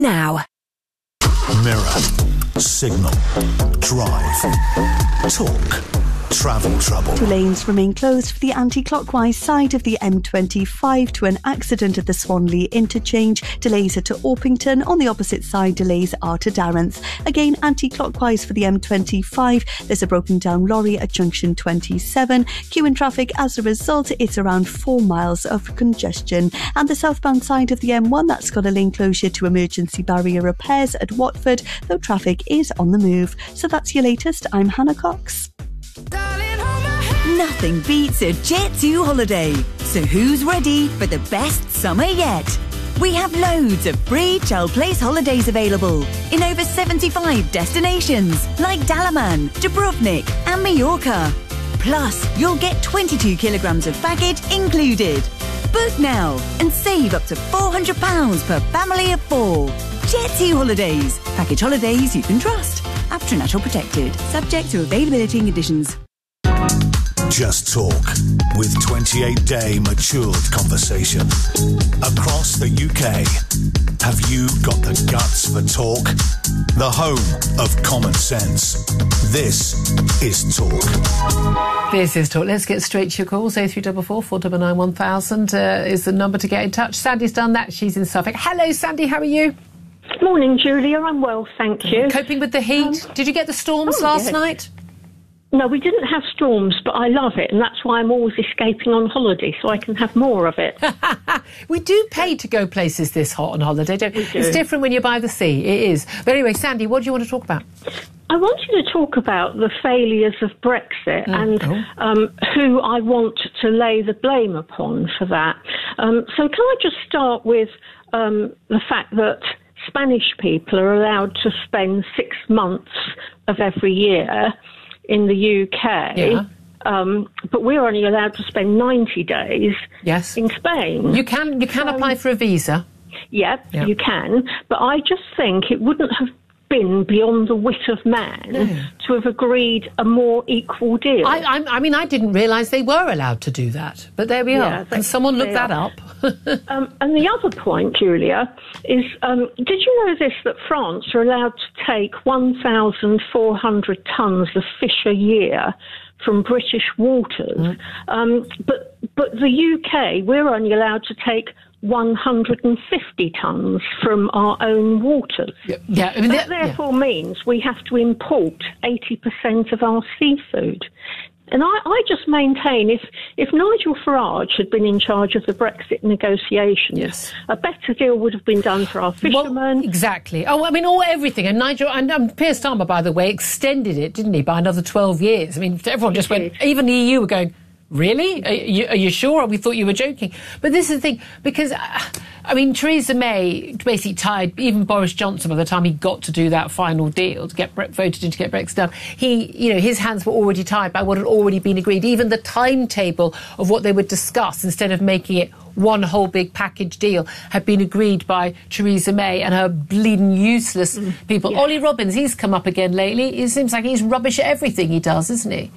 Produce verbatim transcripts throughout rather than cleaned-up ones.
now. Mirror, Signal, Drive, Talk, Travel Trouble. Two lanes remain closed for the anti-clockwise side of the M twenty-five to an accident at the Swanley interchange. Delays are to Orpington. On the opposite side, delays are to Darrants. Again, anti-clockwise for the M twenty-five. There's a broken down lorry at junction twenty-seven. Queue in traffic as a result. It's around four miles of congestion. And the southbound side of the M one, that's got a lane closure to emergency barrier repairs at Watford, though traffic is on the move. So that's your latest. I'm Hannah Cox. Nothing beats a Jet two holiday. So who's ready for the best summer yet? We have loads of free child place holidays available in over seventy-five destinations like Dalaman, Dubrovnik and Mallorca. Plus, you'll get twenty-two kilograms of baggage included. Book now and save up to four hundred pounds per family of four. Jet two Holidays. Package holidays you can trust. After Natural Protected. Subject to availability and conditions. Just Talk, with twenty-eight day matured conversation. Across the U K, have you got the guts for talk? The home of common sense. This is Talk. This is Talk. Let's get straight to your calls. oh three four four, four nine nine, one thousand uh, is the number to get in touch. Sandy's done that. She's in Suffolk. Hello, Sandy. How are you? Morning, Julia. I'm well, thank you. Coping with the heat? Um, Did you get the storms oh, last yes. night? No, we didn't have storms, but I love it, and that's why I'm always escaping on holiday, so I can have more of it. We do pay to go places this hot on holiday, don't we? We do. It's different when you're by the sea. It is. But anyway, Sandy, what do you want to talk about? I wanted to talk about the failures of Brexit mm. and oh. um, who I want to lay the blame upon for that. Um, so can I just start with um, the fact that Spanish people are allowed to spend six months of every year in the U K, yeah. um, but we're only allowed to spend ninety days yes. in Spain. You can you can so, apply for a visa. Yep, yeah. you can, but I just think it wouldn't have been beyond the wit of man no. to have agreed a more equal deal. I, I, I mean, I didn't realise they were allowed to do that, but there we yeah, are. they, Can someone look that are. up? um, and the other point, Julia, is um, did you know this, that France are allowed to take one thousand four hundred tonnes of fish a year from British waters, mm. um, but but the U K, we're only allowed to take one hundred fifty tonnes from our own waters. Yeah, yeah. I mean, that, that therefore yeah. means we have to import eighty percent of our seafood. And I, I just maintain if, if Nigel Farage had been in charge of the Brexit negotiations, yes. a better deal would have been done for our fishermen. Well, exactly. Oh, I mean, all everything. And Nigel, and um, Keir Starmer, by the way, extended it, didn't he, by another twelve years. I mean, everyone just went, even the E U were going, really? Are you, are you sure? We thought you were joking. But this is the thing, because, uh, I mean, Theresa May basically tied even Boris Johnson by the time he got to do that final deal to get Bre- voted in to get Brexit done. He, you know, his hands were already tied by what had already been agreed. Even the timetable of what they would discuss, instead of making it one whole big package deal, had been agreed by Theresa May and her bleeding useless mm, people. Yeah. Ollie Robbins, he's come up again lately. It seems like he's rubbish at everything he does, isn't he?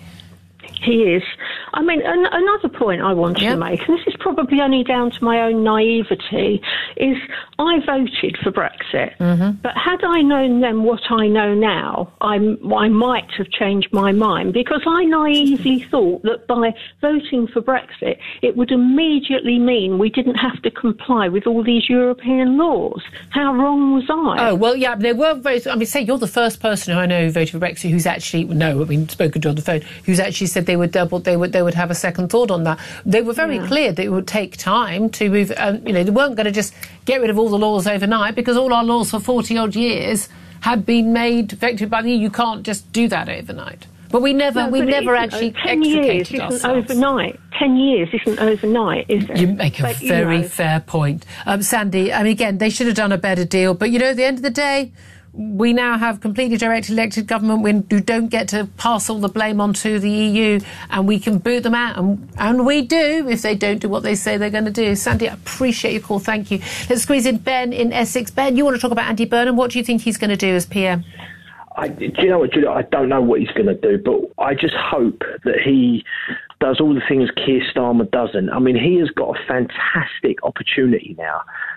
He is. I mean, an- another point I wanted yep. to make, and this is probably only down to my own naivety, is I voted for Brexit. Mm-hmm. But had I known then what I know now, I, I might have changed my mind, because I naively thought that by voting for Brexit, it would immediately mean we didn't have to comply with all these European laws. How wrong was I? Oh, well, yeah, there were very... I mean, say, you're the first person who I know who voted for Brexit who's actually... No, I mean, spoken to on the phone, who's actually said they would double... They would, they would have a second thought on that. They were very yeah. clear that it would take time to move... Um, you know, they weren't going to just get rid of all the laws overnight, because all our laws for forty-odd years had been made effective by the E U. You can't just do that overnight. But we never, no, we but never uh, actually ten extricated years ourselves. Isn't overnight. Ten years isn't overnight, is it? You make a but, very you know. fair point. Um, Sandy, I mean, again, they should have done a better deal. But, you know, at the end of the day, we now have completely direct elected government. We don't get to pass all the blame onto the E U, and we can boot them out. And, and we do if they don't do what they say they're going to do. Sandy, I appreciate your call. Thank you. Let's squeeze in Ben in Essex. Ben, you want to talk about Andy Burnham. What do you think he's going to do as P M? I, do you know what, Julia? I don't know what he's going to do, but I just hope that he does all the things Keir Starmer doesn't. I mean, he has got a fantastic opportunity now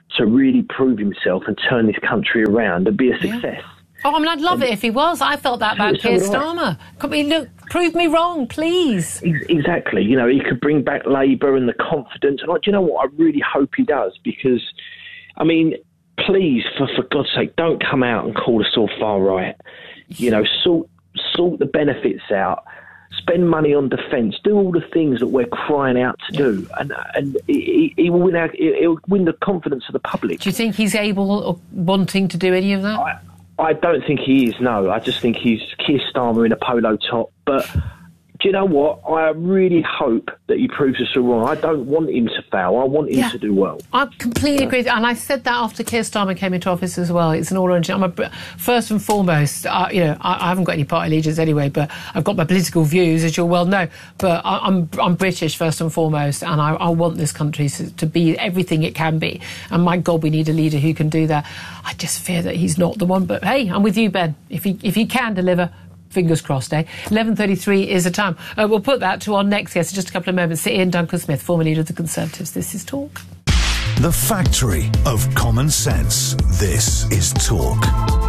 to really prove himself and turn this country around and be a success. Yeah. Oh, I mean, I'd love and, it if he was. I felt that about so Keir Starmer. Could we look, prove me wrong, please. Exactly. You know, he could bring back Labour and the confidence. And, do you know what? I really hope he does because, I mean, please, for, for God's sake, don't come out and call us all far right. You know, sort, sort the benefits out. Spend money on defence. Do all the things that we're crying out to yeah. do, and and he, he will win. Our, he'll win the confidence of the public. Do you think he's able or wanting to do any of that? I, I don't think he is. No, I just think he's Keir Starmer in a polo top. But do you know what? I really hope that he proves us all wrong. I don't want him to fail. I want him yeah. to do well. I completely yeah. agree. And I said that after Keir Starmer came into office as well. It's an all-round... I'm a, first and foremost, uh, you know, I, I haven't got any party allegiance anyway, but I've got my political views, as you'll well know. But I, I'm I'm British first and foremost, and I, I want this country to, to be everything it can be. And my God, we need a leader who can do that. I just fear that he's not the one. But hey, I'm with you, Ben. If he if he can deliver... Fingers crossed, eh? eleven thirty-three is the time. Uh, we'll put that to our next guest in just a couple of moments. Ian Duncan-Smith, former leader of the Conservatives. This is Talk. The factory of common sense. This is Talk.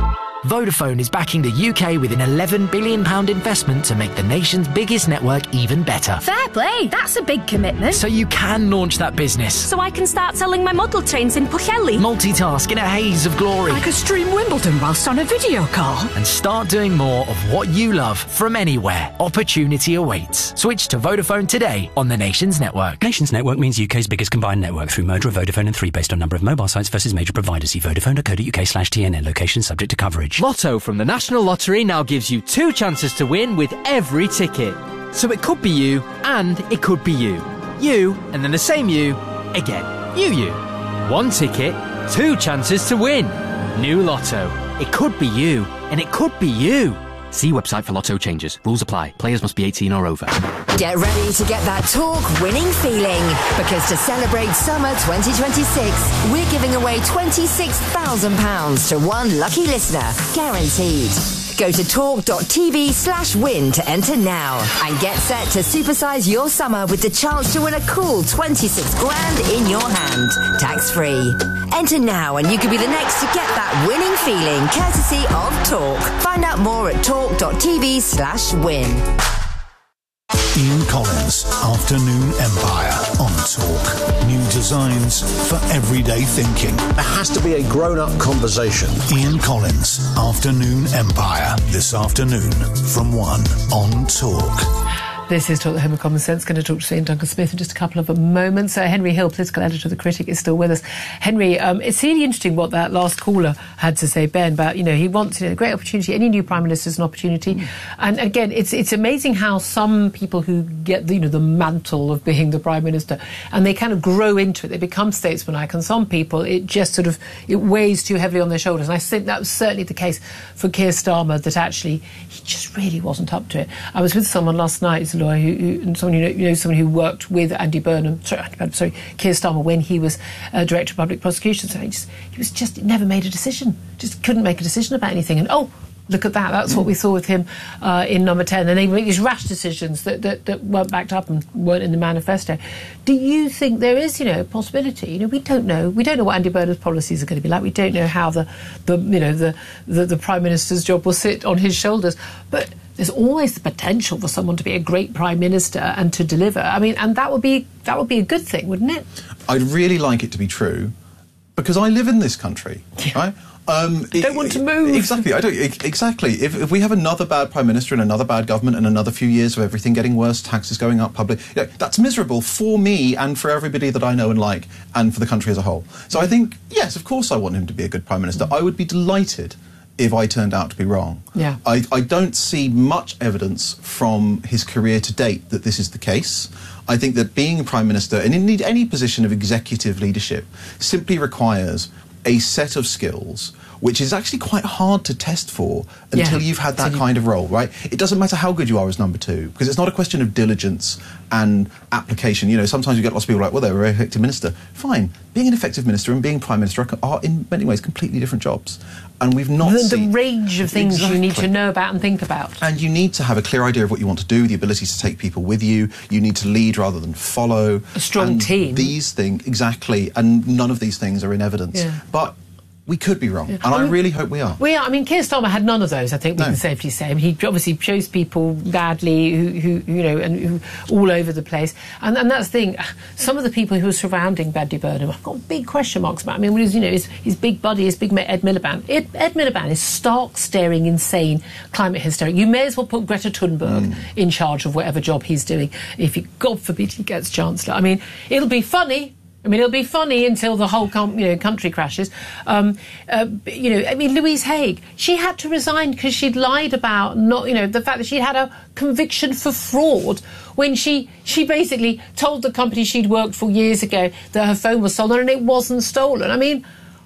Vodafone is backing the U K with an eleven billion pounds investment to make the nation's biggest network even better. Fair play, that's a big commitment. So you can launch that business. So I can start selling my model trains in Pwllheli. Multitask in a haze of glory. I could stream Wimbledon whilst on a video call. And start doing more of what you love from anywhere. Opportunity awaits. Switch to Vodafone today on the nation's network. Nation's network means U K's biggest combined network through merger of Vodafone and three based on number of mobile sites versus major providers. See vodafone dot co dot uk slash T N N. Location subject to coverage. Lotto from the National Lottery now gives you two chances to win with every ticket. So it could be you, and it could be you. You, and then the same you, again. You, you. One ticket, two chances to win. New Lotto. It could be you, and it could be you. See website for Lotto changes. Rules apply. Players must be eighteen or over. Get ready to get that Talk winning feeling. Because to celebrate summer twenty twenty-six, we're giving away twenty-six thousand pounds to one lucky listener. Guaranteed. Go to talk.tv slash win to enter now. And get set to supersize your summer with the chance to win a cool twenty-six grand in your hand. Tax free. Enter now and you could be the next to get that winning feeling courtesy of Talk. Find out more at talk.tv slash win. Ian Collins, Afternoon Empire on Talk. New designs for everyday thinking. There has to be a grown-up conversation. Ian Collins, Afternoon Empire. This afternoon from one on Talk. This is Talk, the Home of Common Sense. Going to talk to Ian Duncan-Smith in just a couple of moments. Uh, Henry Hill, political editor of The Critic, is still with us. Henry, um, it's really interesting what that last caller had to say, Ben, about, you know, he wants, you know, a great opportunity. Any new Prime Minister is an opportunity. Mm. And again, it's it's amazing how some people who get, the, you know, the mantle of being the Prime Minister, and they kind of grow into it, they become statesmanlike, and some people, it just sort of, it weighs too heavily on their shoulders. And I think that was certainly the case for Keir Starmer, that actually he just really wasn't up to it. I was with someone last night, lawyer who, who and someone who know, you know someone who worked with Andy Burnham, sorry, Andy Burnham, sorry, Keir Starmer when he was uh, Director of Public Prosecutions. So he just he was just never made a decision, just couldn't make a decision about anything. And oh, look at that, that's what we saw with him uh, in number ten. And they make these rash decisions that, that, that weren't backed up and weren't in the manifesto. Do you think there is, you know, a possibility? You know, we don't know. We don't know what Andy Burnham's policies are going to be like. We don't know how the, the you know, the, the, the Prime Minister's job will sit on his shoulders. But there's always the potential for someone to be a great Prime Minister and to deliver. I mean, and that would be that would be a good thing, wouldn't it? I'd really like it to be true, because I live in this country, yeah. right? Um, I don't it, want to move. Exactly. I don't. Exactly. If, if we have another bad Prime Minister and another bad government and another few years of everything getting worse, taxes going up, public, you know, that's miserable for me and for everybody that I know and like, and for the country as a whole. So I think, yes, of course I want him to be a good Prime Minister. I would be delighted if I turned out to be wrong. Yeah. I, I don't see much evidence from his career to date that this is the case. I think that being a Prime Minister, and indeed any position of executive leadership, simply requires a set of skills which is actually quite hard to test for until Yeah. you've had that So you- kind of role, right? It doesn't matter how good you are as number two, because it's not a question of diligence and application. You know, sometimes you get lots of people like, well, they're a very effective minister. Fine. Being an effective minister and being prime minister are, in many ways, completely different jobs. And we've not the, seen... the range of things you need to Exactly. know about and think about. And you need to have a clear idea of what you want to do, the ability to take people with you. You need to lead rather than follow. A strong and team. These things, exactly. And none of these things are in evidence. Yeah. But we could be wrong. Yeah. And I I mean- really hope we are. We are. I mean, Keir Starmer had none of those, I think we No. can safely say. I mean, he obviously chose people badly, who, who you know, and who, all over the place. And, and that's the thing. Some of the people who were surrounding Andy Burnham, I've got big question marks about. I mean, his, you know, his, his big buddy, his big mate, Ed Miliband. Ed, Ed Miliband is stark, staring, insane climate hysteric. You may as well put Greta Thunberg Mm. in charge of whatever job he's doing, if he, God forbid, he gets Chancellor. I mean, it'll be funny. I mean, it'll be funny until the whole com- you know, country crashes. Um, uh, you know, I mean, Louise Haigh, she had to resign because she'd lied about not, you know, the fact that she had a conviction for fraud when she she basically told the company she'd worked for years ago that her phone was stolen and it wasn't stolen. I mean,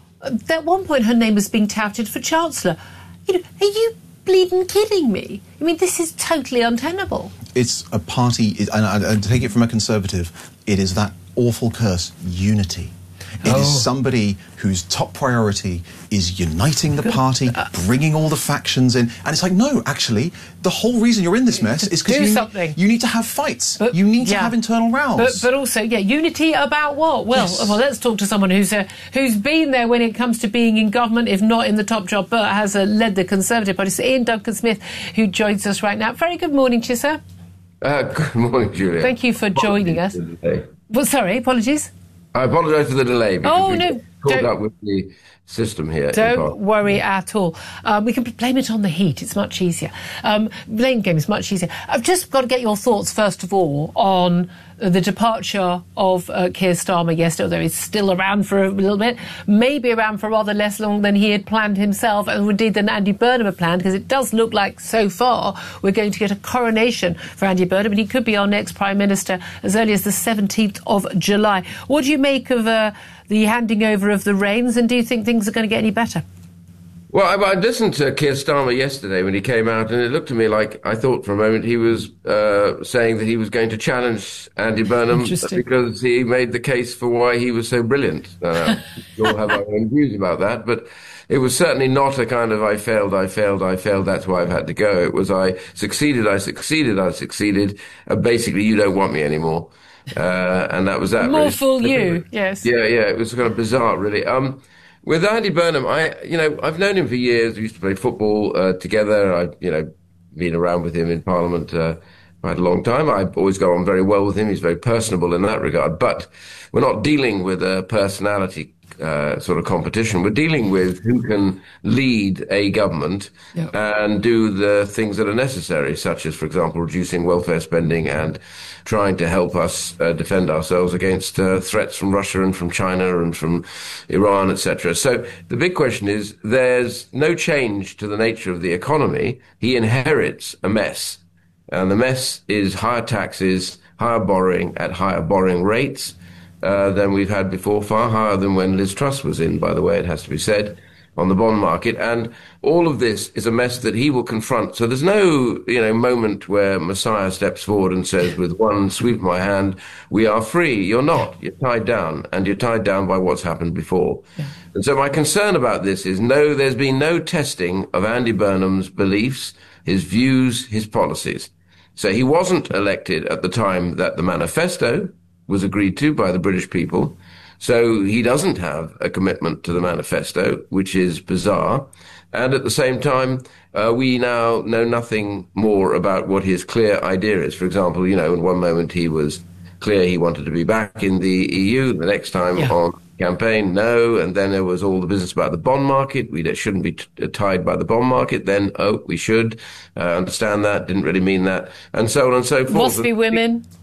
at one point her name was being touted for Chancellor. You know, are you bleeding kidding me? I mean, this is totally untenable. It's a party, and, and, and to take it from a Conservative, it is that awful curse, unity. It Oh. is somebody whose top priority is uniting the party, bringing all the factions in. And it's like, no, actually, the whole reason you're in this mess is because Do you, something. you need to have fights. you need to yeah. have internal rows. But, but also, yeah, unity about what? Well, Yes. well, let's talk to someone who's uh, who's been there when it comes to being in government, if not in the top job, but has uh, led the Conservative Party. So Ian Duncan Smith, who joins us right now. Very good morning to you, sir. Uh, good morning, Julia. Thank you for joining us. Well, sorry, apologies. I apologise for the delay. because Oh, we no, got Caught don't- up with the system here. in Don't Parliament. worry at all. Um, we can blame it on the heat. It's much easier. Um, blame game is much easier. I've just got to get your thoughts, first of all, on the departure of uh, Keir Starmer yesterday, although he's still around for a little bit, maybe around for rather less long than he had planned himself, and indeed than Andy Burnham had planned, because it does look like, so far, we're going to get a coronation for Andy Burnham, and he could be our next Prime Minister as early as the seventeenth of July. What do you make of uh, the handing over of the reins, and do you think things are going to get any better? Well, I, I listened to Keir Starmer yesterday when he came out, and it looked to me like I thought for a moment he was uh, saying that he was going to challenge Andy Burnham Interesting. because he made the case for why he was so brilliant. Uh, we all have our own views about that, but it was certainly not a kind of I failed, I failed, I failed, that's why I've had to go. It was I succeeded, I succeeded, I succeeded, and basically you don't want me anymore. Uh, and that was that. More really. fool you, yes. Yeah, yeah, it was kind of bizarre, really. Um, with Andy Burnham, I, you know, I've known him for years. We used to play football uh, together. I, you know, been around with him in Parliament uh, quite a long time. I've always got on very well with him. He's very personable in that regard. But we're not dealing with a personality uh, sort of competition. We're dealing with who can lead a government Yep. and do the things that are necessary, such as, for example, reducing welfare spending and trying to help us uh, defend ourselves against uh, threats from Russia and from China and from Iran, et cetera. So the big question is, there's no change to the nature of the economy. He inherits a mess. And the mess is higher taxes, higher borrowing at higher borrowing rates uh, than we've had before, far higher than when Liz Truss was in, by the way, it has to be said, on the bond market. And all of this is a mess that he will confront. So there's no, you know, moment where Messiah steps forward and says, with one sweep of my hand, we are free. You're not. You're tied down, and you're tied down by what's happened before. Yeah. And so my concern about this is, no, there's been no testing of Andy Burnham's beliefs, his views, his policies. So he wasn't elected at the time that the manifesto was agreed to by the British people. So he doesn't have a commitment to the manifesto, which is bizarre. And at the same time, uh, we now know nothing more about what his clear idea is. For example, you know, in one moment he was clear he wanted to be back in the E U. The next time yeah. on campaign, no. And then there was all the business about the bond market. We shouldn't be t- tied by the bond market. Then, oh, we should uh, understand that. Didn't really mean that. And so on and so forth. Must be women.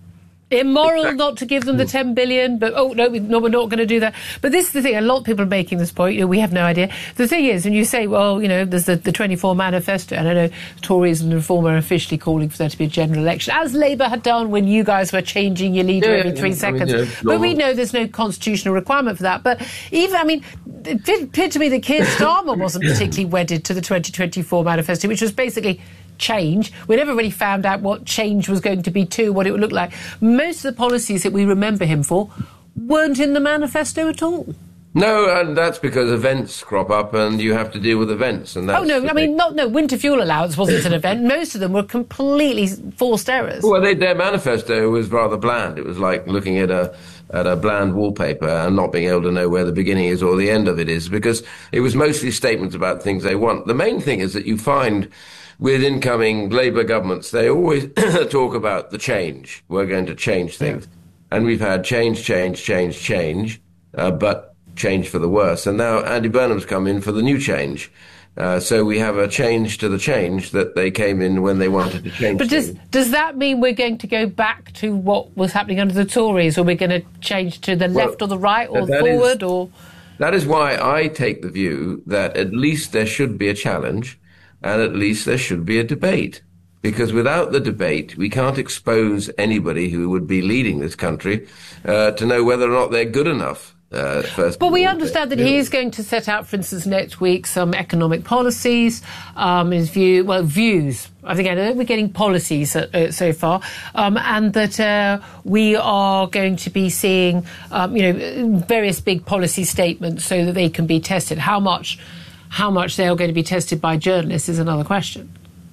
Immoral Exactly. not to give them the ten billion, but oh no, we, no, we're not going to do that. But this is the thing. A lot of people are making this point. You know, we have no idea. The thing is, when you say, well, you know, there's the, the twenty-four manifesto, and I know Tories and Reform are officially calling for there to be a general election, as Labour had done when you guys were changing your leader Yeah, every three I seconds. mean, yeah, but we know there's no constitutional requirement for that. But even, I mean, it appeared to me that Keir Starmer wasn't particularly wedded to the twenty twenty-four manifesto, which was basically change. We never really found out what change was going to be too, what it would look like. Most of the policies that we remember him for weren't in the manifesto at all. No, and that's because events crop up and you have to deal with events. And that's oh, no, I mean, not, no, winter fuel allowance wasn't an event. Most of them were completely forced errors. Well, they, their manifesto was rather bland. It was like looking at a at a bland wallpaper and not being able to know where the beginning is or the end of it is, because it was mostly statements about things they want. The main thing is that you find with incoming Labour governments, they always talk about the change. We're going to change things. Yeah. And we've had change, change, change, change, uh, but change for the worse. And now Andy Burnham's come in for the new change. Uh, so we have a change to the change that they came in when they wanted to change. But does, does that mean we're going to go back to what was happening under the Tories, or we're going to change to the well, left or the right or forward? Is, or that is why I take the view that at least there should be a challenge. And at least there should be a debate. Because without the debate, we can't expose anybody who would be leading this country uh, to know whether or not they're good enough. Uh, first but we understand that he is going to set out, for instance, next week, some economic policies, um, his view, well, views. I think I know we're getting policies uh, so far, um, and that uh, we are going to be seeing, um, you know, various big policy statements so that they can be tested. How much? How much they are going to be tested by journalists is another question.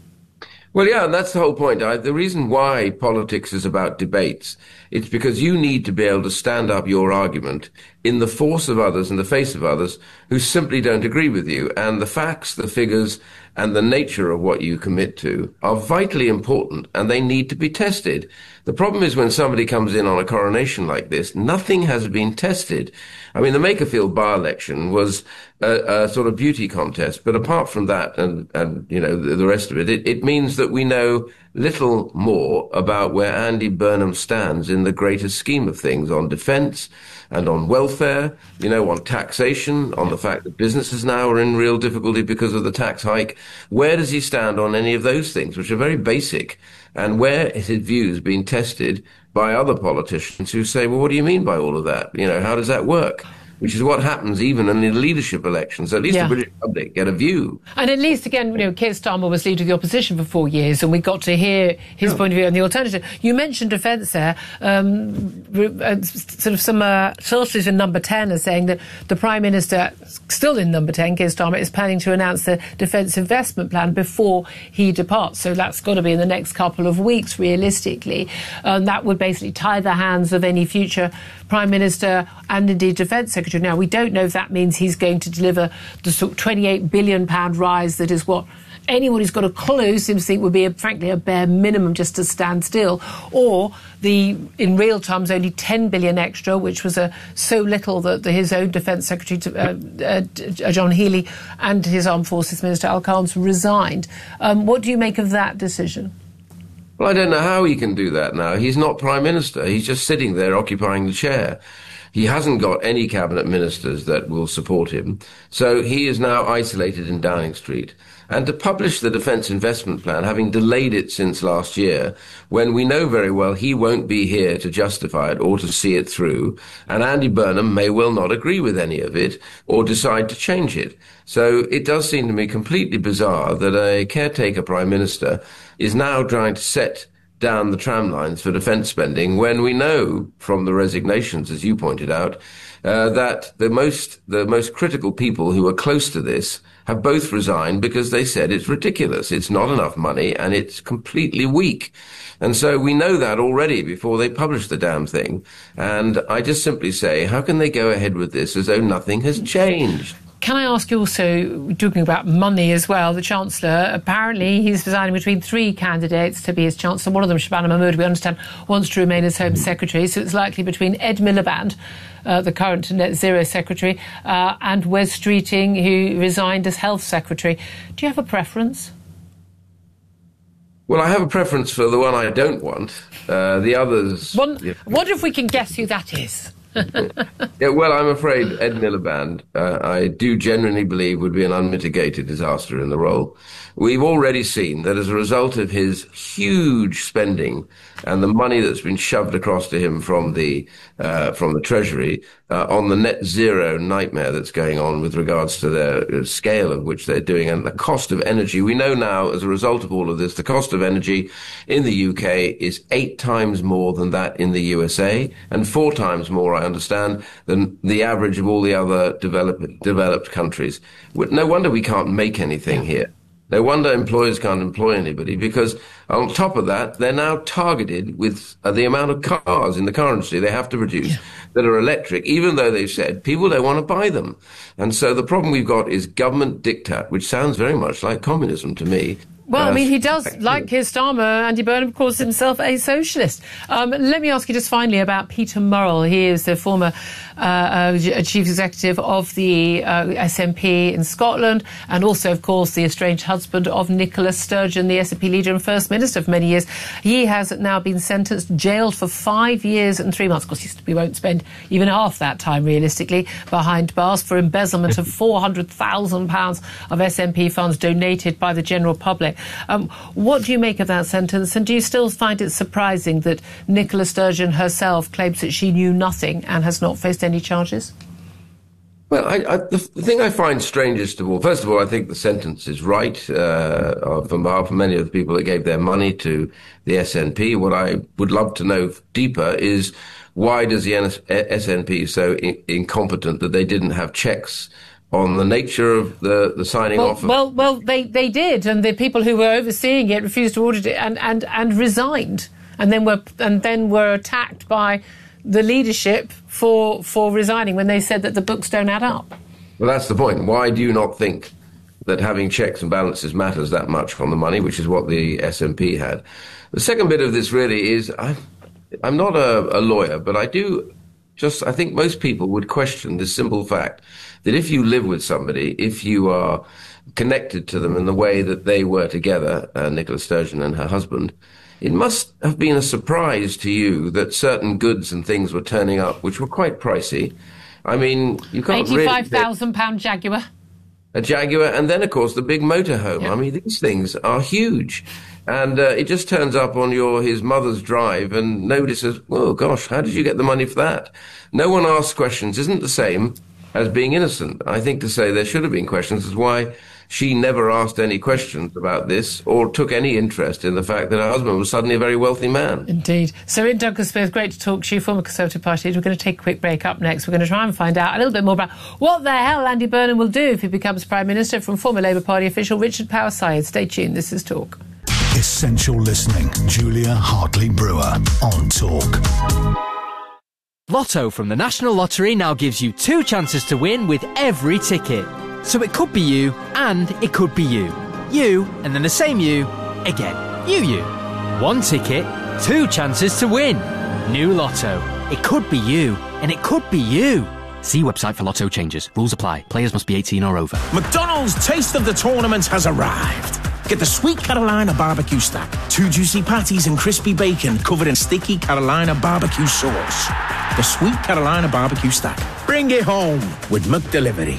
Well, yeah, and that's the whole point. I, the reason why politics is about debates, it's because you need to be able to stand up your argument in the force of others, in the face of others, who simply don't agree with you. And the facts, the figures, and the nature of what you commit to are vitally important, and they need to be tested. The problem is when somebody comes in on a coronation like this, nothing has been tested. I mean, the Makerfield by-election was a, a sort of beauty contest, but apart from that and, and you know, the, the rest of it, it, it means that we know little more about where Andy Burnham stands in the greater scheme of things on defence and on welfare, you know, on taxation, on the fact that businesses now are in real difficulty because of the tax hike. Where does he stand on any of those things, which are very basic? And where is his views being tested by other politicians who say, well, what do you mean by all of that? You know, how does that work? Which is what happens even in the leadership elections. At least yeah. the British public get a view. And at least, again, you know, Keir Starmer was leader of the opposition for four years, and we got to hear his yeah. point of view on the alternative. You mentioned defence there. Um, uh, sort of some uh, sources in Number ten are saying that the Prime Minister, still in Number ten, Keir Starmer, is planning to announce the defence investment plan before he departs. So that's got to be in the next couple of weeks, realistically. Um, that would basically tie the hands of any future Prime Minister and indeed Defence Secretary. Now, we don't know if that means he's going to deliver the sort of twenty-eight billion pounds rise that is what anyone who's got a clue seems to think would be, a, frankly, a bare minimum just to stand still, or the, in real terms, only ten billion extra, which was a, so little that the, his own Defence Secretary, uh, uh, John Healey, and his Armed Forces Minister, Al Qualms, resigned. Um, what do you make of that decision? Well, I don't know how he can do that now. He's not Prime Minister. He's just sitting there occupying the chair. He hasn't got any cabinet ministers that will support him. So he is now isolated in Downing Street. And to publish the Defence Investment Plan, having delayed it since last year, when we know very well he won't be here to justify it or to see it through, and Andy Burnham may well not agree with any of it or decide to change it. So it does seem to me completely bizarre that a caretaker Prime Minister is now trying to set down the tram lines for defence spending when we know from the resignations, as you pointed out, uh, that the most the most critical people who are close to this have both resigned because they said it's ridiculous, it's not enough money, and it's completely weak. And so we know that already before they publish the damn thing. And I just simply say, how can they go ahead with this as though nothing has changed? Can I ask you also, talking about money as well, the Chancellor, apparently he's deciding between three candidates to be his Chancellor. One of them, Shabana Mahmood, we understand, wants to remain as Home Secretary. So it's likely between Ed Miliband, uh, the current Net Zero Secretary, uh, and Wes Streeting, who resigned as Health Secretary. Do you have a preference? Well, I have a preference for the one I don't want. Uh, the others... One, yeah. Wonder if we can guess who that is. Yeah, well, I'm afraid Ed Miliband, uh, I do genuinely believe, would be an unmitigated disaster in the role. We've already seen that as a result of his huge spending and the money that's been shoved across to him from the uh, from the Treasury uh, on the net zero nightmare that's going on with regards to the scale of which they're doing and the cost of energy. We know now, as a result of all of this, the cost of energy in the U K is eight times more than that in the U S A and four times more, I understand, than the average of all the other developed, developed countries. No wonder we can't make anything here. No wonder employers can't employ anybody, because on top of that, they're now targeted with uh, the amount of cars in the car industry they have to produce yeah. that are electric, even though they've said people don't want to buy them. And so the problem we've got is government diktat, which sounds very much like communism to me. Well, uh, I mean, he does, like Keir Starmer, Andy Burnham calls himself a socialist. Um, let me ask you just finally about Peter Murrell. He is the former uh, uh, chief executive of the uh, S N P in Scotland, and also, of course, the estranged husband of Nicola Sturgeon, the S N P leader and First Minister for many years. He has now been sentenced, jailed for five years and three months. Of course, he won't spend even half that time, realistically, behind bars for embezzlement of four hundred thousand pounds of S N P funds donated by the general public. Um, what do you make of that sentence, and do you still find it surprising that Nicola Sturgeon herself claims that she knew nothing and has not faced any charges? Well, I, I, the thing I find strangest of all, first of all, I think the sentence is right uh, from behalf of many of the people that gave their money to the S N P. What I would love to know deeper is, why does the S N P so in- incompetent that they didn't have checks on the nature of the, the signing well, off of... Well, well, they, they did, and the people who were overseeing it refused to audit it and, and, and resigned, and then were and then were attacked by the leadership for for resigning when they said that the books don't add up. Well, that's the point. Why do you not think that having checks and balances matters that much on the money, which is what the S N P had? The second bit of this really is, I'm, I'm not a, a lawyer, but I do just, I think most people would question this simple fact that if you live with somebody, if you are connected to them in the way that they were together, uh, Nicola Sturgeon and her husband, it must have been a surprise to you that certain goods and things were turning up which were quite pricey. I mean, you can't really... eighty-five thousand pound Jaguar. A Jaguar, and then, of course, the big motorhome. Yep. I mean, these things are huge. And uh, it just turns up on your his mother's drive, and nobody says, oh, gosh, how did you get the money for that? No one asks questions. Isn't the same as being innocent. I think to say there should have been questions is why she never asked any questions about this or took any interest in the fact that her husband was suddenly a very wealthy man. Indeed. So in Douglas Spears, great to talk to you, former Conservative Party leader. We're going to take a quick break. Up next, we're going to try and find out a little bit more about what the hell Andy Burnham will do if he becomes Prime Minister, from former Labour Party official Richard Power-Syed. Stay tuned. This is Talk. Essential listening. Julia Hartley-Brewer on Talk. Lotto from the National Lottery now gives you two chances to win with every ticket. So it could be you, and it could be you. You, and then the same you, again. You, you. One ticket, two chances to win. New Lotto. It could be you, and it could be you. See website for Lotto changes. Rules apply. Players must be eighteen or over. McDonald's Taste of the Tournament has arrived. Get the Sweet Carolina barbecue stack. Two juicy patties and crispy bacon covered in sticky Carolina barbecue sauce. The Sweet Carolina barbecue stack. Bring it home with McDelivery.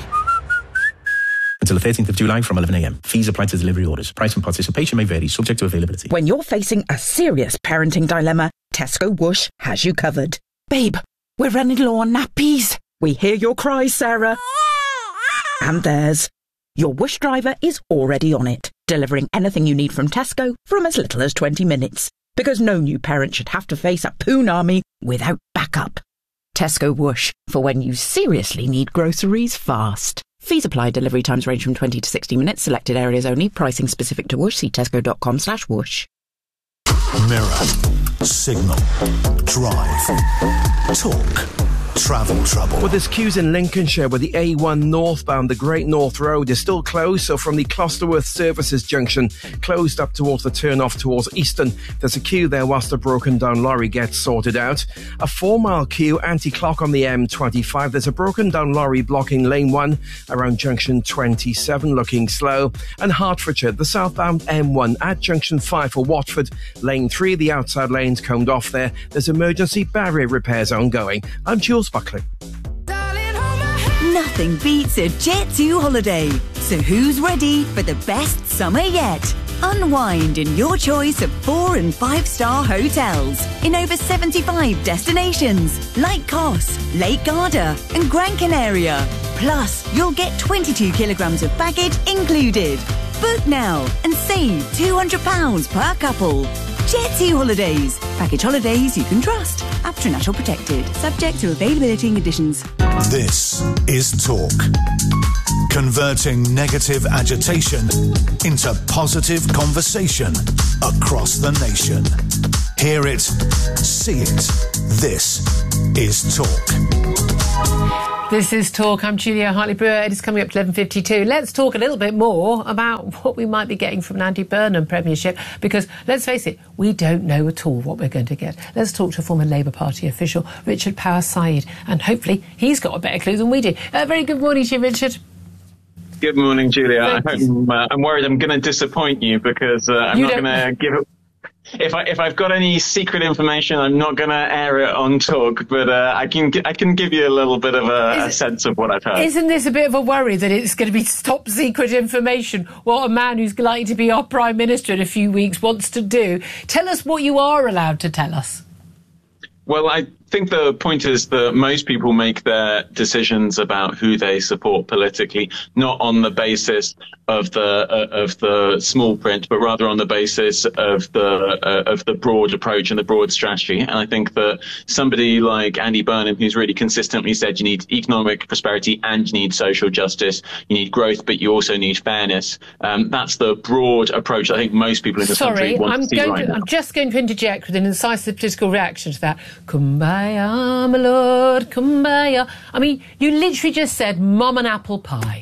Until the thirteenth of July from eleven a.m. Fees apply to delivery orders. Price and participation may vary, subject to availability. When you're facing a serious parenting dilemma, Tesco Whoosh has you covered. Babe, we're running low on nappies. We hear your cries, Sarah. And theirs. Your Whoosh driver is already on it, delivering anything you need from Tesco from as little as twenty minutes. Because no new parent should have to face a poon army without backup. Tesco Whoosh, for when you seriously need groceries fast. Fees apply. Delivery times range from twenty to sixty minutes. Selected areas only. Pricing specific to Whoosh. See tesco.com slash whoosh. Mirror. Signal. Drive. Talk. travel trouble. Well, there's queues in Lincolnshire where the A one northbound, the Great North Road, is still closed. So from the Closterworth Services Junction, closed up towards the turn-off towards Easton, there's a queue there whilst a broken-down lorry gets sorted out. A four-mile queue anti-clock on the M twenty-five. There's a broken-down lorry blocking lane one around junction twenty-seven, looking slow. And Hertfordshire, the southbound M one at junction five for Watford, lane three, the outside lane's combed off there. There's emergency barrier repairs ongoing. I'm Jules Buckley. Nothing beats a Jet two holiday. So who's ready for the best summer yet? Unwind in your choice of four and five star hotels in over seventy-five destinations like Kos, Lake Garda and Gran Canaria. Plus, you'll get twenty-two kilograms of baggage included. Book now and save two hundred pounds per couple. Jet two Holidays. Package holidays you can trust. After National Protected. Subject to availability and conditions. This is Talk. Converting negative agitation into positive conversation across the nation. Hear it, see it. This is Talk. This is Talk. I'm Julia Hartley-Brewer. It is coming up to eleven fifty-two. Let's talk a little bit more about what we might be getting from an Andy Burnham premiership, because, let's face it, we don't know at all what we're going to get. Let's talk to a former Labour Party official, Richard Power Said, and hopefully he's got a better clue than we do. Uh, very good morning to you, Richard. Good morning, Julia. I hope, I'm, uh, I'm worried I'm going to disappoint you, because uh, I'm you not going to give it... If I if I've got any secret information, I'm not going to air it on Talk, but uh, I can I can give you a little bit of a, a sense of what I've heard. Isn't this a bit of a worry that it's going to be top secret information? What a man who's likely to be our Prime Minister in a few weeks wants to do. Tell us what you are allowed to tell us. Well, I think the point is that most people make their decisions about who they support politically not on the basis of the uh, of the small print, but rather on the basis of the uh, of the broad approach and the broad strategy. And I think that somebody like Andy Burnham, who's really consistently said you need economic prosperity and you need social justice, you need growth, but you also need fairness. Um, that's the broad approach I think most people in this Sorry, country want I'm to see going right to, now. I'm just going to interject with an incisive political reaction to that. Kumbaya, my lord, kumbaya. I mean, you literally just said mum and apple pie.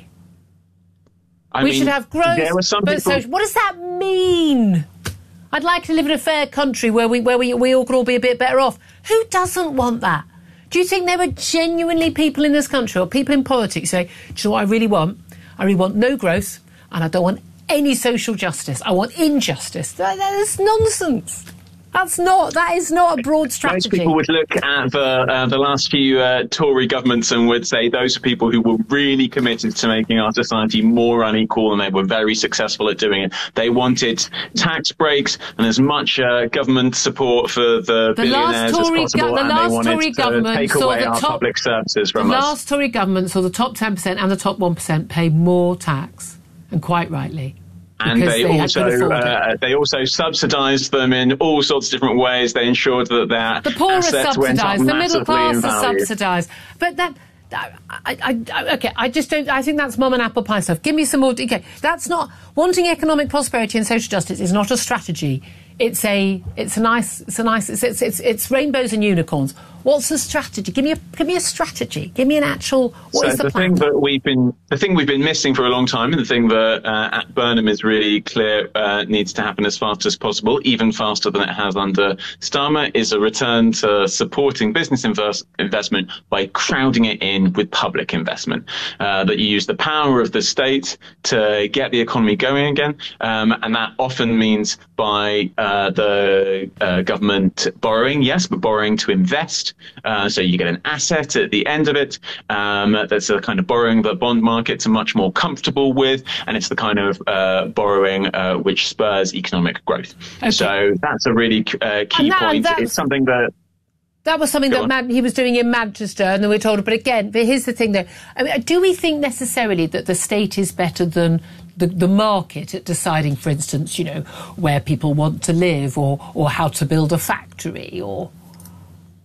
I we mean, should have growth, there were some but people... social. What does that mean? I'd like to live in a fair country where we where we, we all can all be a bit better off. Who doesn't want that? Do you think there are genuinely people in this country or people in politics who say, do you know what I really want? I really want no growth and I don't want any social justice. I want injustice. That, that is nonsense. That's not, that is not a broad strategy. Most people would look at the, uh, the last few uh, Tory governments and would say those are people who were really committed to making our society more unequal, and they were very successful at doing it. They wanted tax breaks and as much uh, government support for the, the billionaires as possible, go- the and last they wanted Tory to government take saw away the our top, public services from the us. The last Tory government saw the top ten percent and the top one percent pay more tax, and quite rightly. And they, they also uh, they also subsidised them in all sorts of different ways. They ensured that their the poor assets are went up subsidised, the middle class in are value. subsidised. But that, I, I, I, okay, I just don't. I think that's mum and apple pie stuff. Give me some more. Okay, that's not wanting economic prosperity and social justice is not a strategy. It's a it's a nice it's a nice it's it's it's, it's rainbows and unicorns. What's the strategy? Give me a give me a strategy. Give me an actual. What so is the, the plan? thing that we've been the thing we've been missing for a long time, and the thing that uh, at Burnham is really clear uh, needs to happen as fast as possible, even faster than it has under Starmer, is a return to supporting business invest- investment by crowding it in with public investment. Uh, that you use the power of the state to get the economy going again, um, and that often means by uh, the uh, government borrowing, yes, but borrowing to invest. Uh, so you get an asset at the end of it. Um, that's the kind of borrowing that bond markets are much more comfortable with, and it's the kind of uh, borrowing uh, which spurs economic growth. Okay. So that's a really uh, key that, point. It's something that That was something Go that Man- he was doing in Manchester, and then we were told. But again, but here's the thing: though, I mean, do we think necessarily that the state is better than the, the market at deciding, for instance, you know, where people want to live, or or how to build a factory, or?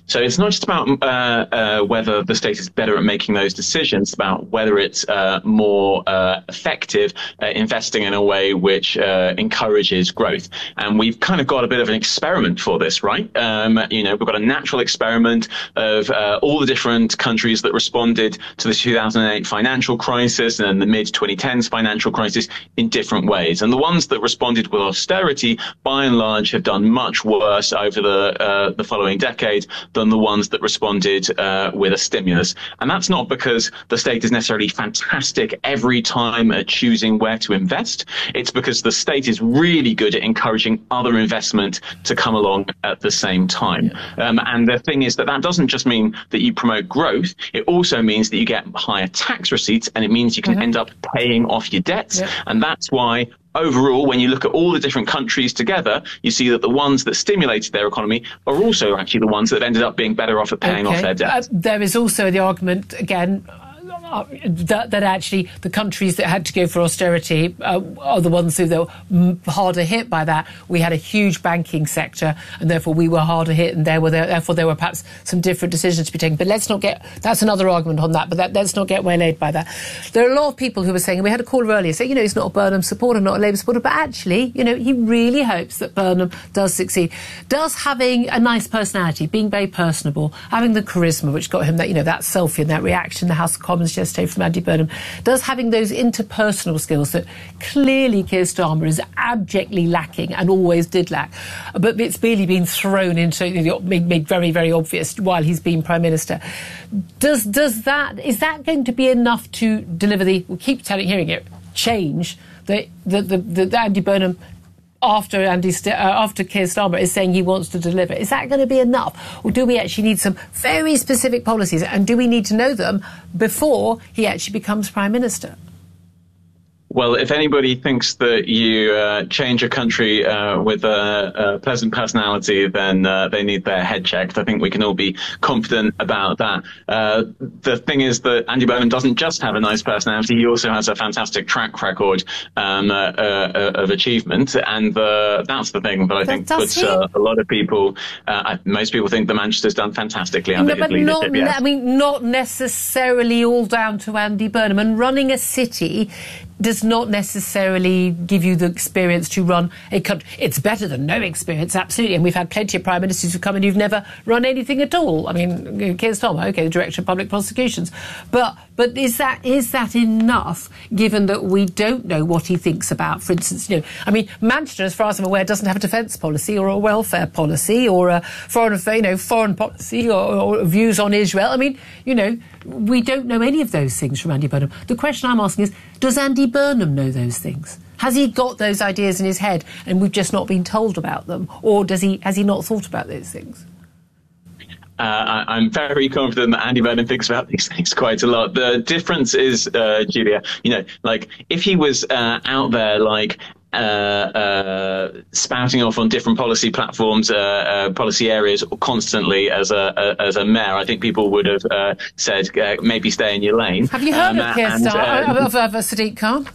So it's not just about uh, uh, whether the state is better at making those decisions, it's about whether it's uh, more uh, effective at investing in a way which uh, encourages growth. And we've kind of got a bit of an experiment for this, right? Um, you know, we've got a natural experiment of uh, all the different countries that responded to the two thousand eight financial crisis and the mid twenty tens financial crisis in different ways. And the ones that responded with austerity, by and large, have done much worse over the uh, the following decade than the ones that responded uh, with a stimulus. And that's not because the state is necessarily fantastic every time at choosing where to invest. It's because the state is really good at encouraging other investment to come along at the same time. Um, and the thing is that that doesn't just mean that you promote growth. It also means that you get higher tax receipts, and it means you can mm-hmm. end up paying off your debts. Yep. And that's why overall, when you look at all the different countries together, you see that the ones that stimulated their economy are also actually the ones that have ended up being better off at paying okay. off their debt. Uh, there is also the argument, again, uh, that, that actually the countries that had to go for austerity uh, are the ones who were harder hit by that. We had a huge banking sector, and therefore we were harder hit, and there were therefore there were perhaps some different decisions to be taken. But let's not get that's another argument on that. But that, let's not get waylaid by that. There are a lot of people who were saying, and we had a caller earlier say, you know, he's not a Burnham supporter, not a Labour supporter, but actually, you know, he really hopes that Burnham does succeed. Does having a nice personality, being very personable, having the charisma which got him that, you know, that selfie and that reaction in the House of Commons yesterday from Andy Burnham, does having those interpersonal skills that clearly Keir Starmer is abjectly lacking and always did lack, but it's really been thrown into, you know, made, made very, very obvious while he's been Prime Minister. Does does that is that going to be enough to deliver the? We keep telling, hearing it, change that the, the, the, the Andy Burnham after Andy St- uh, after Keir Starmer is saying he wants to deliver. Is that going to be enough, or do we actually need some very specific policies, and do we need to know them before he actually becomes Prime Minister? Well, if anybody thinks that you uh, change a country uh, with a, a pleasant personality, then uh, they need their head checked. I think we can all be confident about that. Uh, the thing is that Andy Burnham doesn't just have a nice personality. He also has a fantastic track record um, uh, uh, of achievement. And uh, that's the thing that I think puts uh, a lot of people, uh, most people think that Manchester's done fantastically under no, his leadership. Not, yeah. I mean, not necessarily all down to Andy Burnham. And running a city does not necessarily give you the experience to run a country. It's better than no experience, absolutely. And we've had plenty of prime ministers who've come and who've never run anything at all. I mean, Keir Starmer, OK, the Director of Public Prosecutions. But but is that is that enough, given that we don't know what he thinks about, for instance, you know, I mean, Manchester, as far as I'm aware, doesn't have a defence policy or a welfare policy or a foreign, you know, foreign policy or, or views on Israel. I mean, you know, we don't know any of those things from Andy Burnham. The question I'm asking is, does Andy Burnham know those things? Has he got those ideas in his head and we've just not been told about them? Or does he has he not thought about those things? Uh, I, I'm very confident that Andy Burnham thinks about these things quite a lot. The difference is, uh, Julia, you know, like if he was uh, out there like Uh, uh, spouting off on different policy platforms, uh, uh, policy areas constantly as a, a as a mayor, I think people would have uh, said uh, maybe stay in your lane. Have you heard um, of Keir Starmer, uh, of, of, of Sadiq Khan?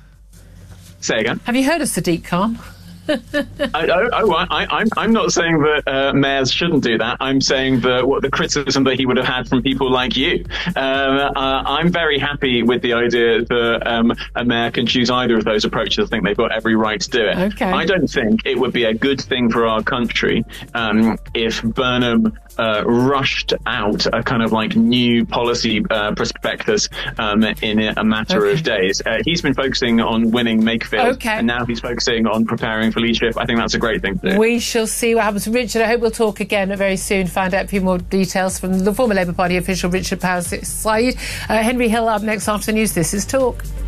Say again. Have you heard of Sadiq Khan? I, oh, oh, I, I'm, I'm not saying that uh, mayors shouldn't do that. I'm saying that what the criticism that he would have had from people like you. Uh, uh, I'm very happy with the idea that um, a mayor can choose either of those approaches. I think they've got every right to do it. Okay. I don't think it would be a good thing for our country um, if Burnham uh, rushed out a kind of like new policy uh, prospectus um, in a matter okay. of days. Uh, he's been focusing on winning Makefield, okay. and now he's focusing on preparing for leadership. I think that's a great thing to do. We shall see what happens. Richard, I hope we'll talk again very soon, find out a few more details from the former Labour Party official Richard Powell Said. Uh, Henry Hill up next after the news. This is Talk.